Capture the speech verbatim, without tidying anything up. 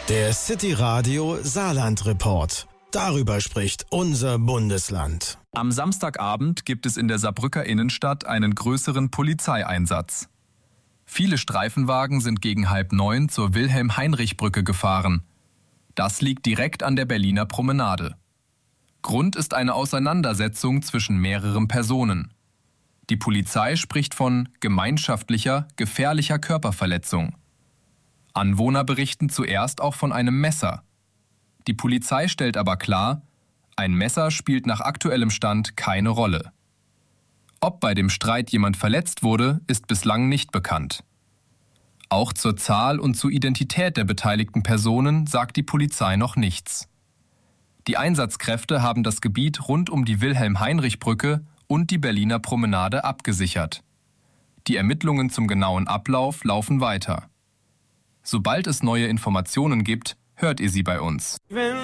Der City Radio Saarland Report. Darüber spricht unser Bundesland. Am Samstagabend gibt es in der Saarbrücker Innenstadt einen größeren Polizeieinsatz. Viele Streifenwagen sind gegen halb neun zur Wilhelm-Heinrich-Brücke gefahren. Das liegt direkt an der Berliner Promenade. Grund ist eine Auseinandersetzung zwischen mehreren Personen. Die Polizei spricht von gemeinschaftlicher, gefährlicher Körperverletzung. Anwohner berichten zuerst auch von einem Messer. Die Polizei stellt aber klar, ein Messer spielt nach aktuellem Stand keine Rolle. Ob bei dem Streit jemand verletzt wurde, ist bislang nicht bekannt. Auch zur Zahl und zur Identität der beteiligten Personen sagt die Polizei noch nichts. Die Einsatzkräfte haben das Gebiet rund um die Wilhelm-Heinrich-Brücke und die Berliner Promenade abgesichert. Die Ermittlungen zum genauen Ablauf laufen weiter. Sobald es neue Informationen gibt, hört ihr sie bei uns.